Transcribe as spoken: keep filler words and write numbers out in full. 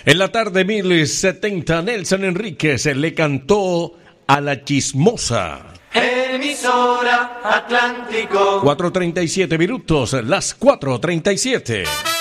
En la tarde mil setenta, Nelson Enríquez le cantó a la chismosa. Emisora Atlántico. cuatro treinta y siete minutos, las cuatro treinta y siete.